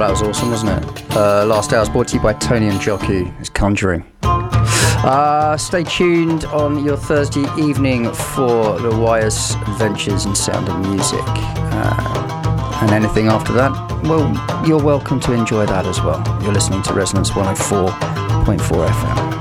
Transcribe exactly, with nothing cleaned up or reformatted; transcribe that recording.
Well, that was awesome, wasn't it? Uh, Last Hours brought to you by Tony and Jockey. It's Conjuring. Uh, stay tuned on your Thursday evening for the Wyre's Adventures in Sound and Music. Uh, and anything after that, well, you're welcome to enjoy that as well. You're listening to Resonance one oh four point four F M.